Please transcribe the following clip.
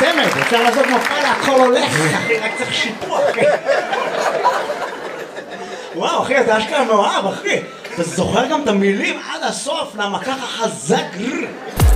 צמד, אפשר לעשות מופע להכל הולך, אחי, רק צריך שיפוע, אחי. וואו, אחי, אתה אשכרה מאוהב, אחי. אתה זוכר גם את המילים עד הסוף, למה ככה חזק.